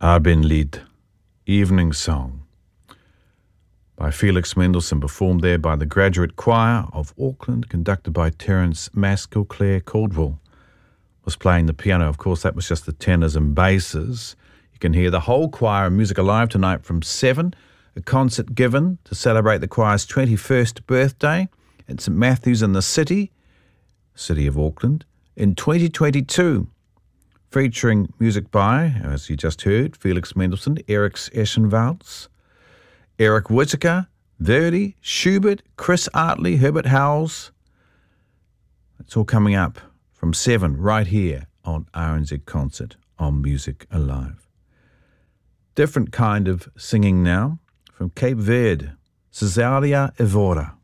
Abendlied, Evening Song, by Felix Mendelssohn, performed there by the Graduate Choir of Auckland, conducted by Terence Maskell. Claire Caldwell was playing the piano. Of course, that was just the tenors and basses. You can hear the whole choir in Music Alive tonight from 7, a concert given to celebrate the choir's 21st birthday at St Matthew's in the city of Auckland, in 2022. Featuring music by, as you just heard, Felix Mendelssohn, Eric Eschenwalds, Eric Whittaker, Verdi, Schubert, Chris Artley, Herbert Howells. It's all coming up from 7 right here on RNZ Concert on Music Alive. Different kind of singing now from Cape Verde, Cesaria Evora.